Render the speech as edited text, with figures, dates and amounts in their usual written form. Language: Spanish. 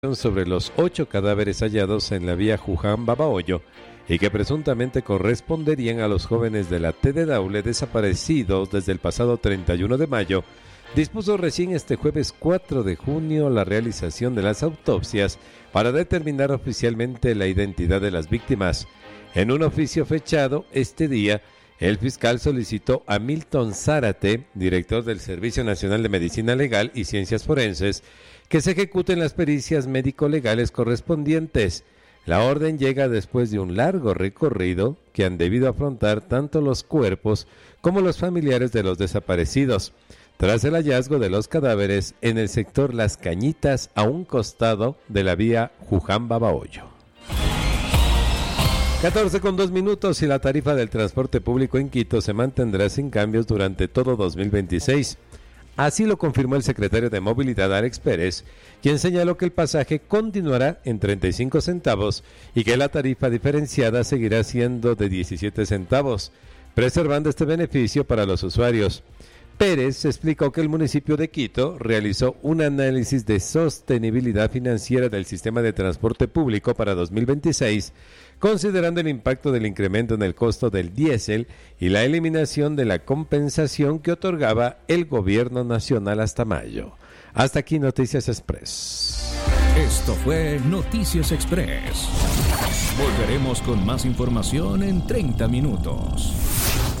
sobre los 8 cadáveres hallados en la vía Juján-Babahoyo y que presuntamente corresponderían a los jóvenes de la T de Daule desaparecidos desde el pasado 31 de mayo, dispuso recién este jueves 4 de junio la realización de las autopsias para determinar oficialmente la identidad de las víctimas. En un oficio fechado este día, el fiscal solicitó a Milton Zárate, director del Servicio Nacional de Medicina Legal y Ciencias Forenses, que se ejecuten las pericias médico-legales correspondientes. La orden llega después de un largo recorrido que han debido afrontar tanto los cuerpos como los familiares de los desaparecidos, tras el hallazgo de los cadáveres en el sector Las Cañitas, a un costado de la vía Juján-Babahoyo. 14:02 y la tarifa del transporte público en Quito se mantendrá sin cambios durante todo 2026. Así lo confirmó el secretario de Movilidad, Alex Pérez, quien señaló que el pasaje continuará en 35 centavos y que la tarifa diferenciada seguirá siendo de 17 centavos, preservando este beneficio para los usuarios. Pérez explicó que el municipio de Quito realizó un análisis de sostenibilidad financiera del sistema de transporte público para 2026, considerando el impacto del incremento en el costo del diésel y la eliminación de la compensación que otorgaba el gobierno nacional hasta mayo. Hasta aquí Noticias Express. Esto fue Noticias Express. Volveremos con más información en 30 minutos.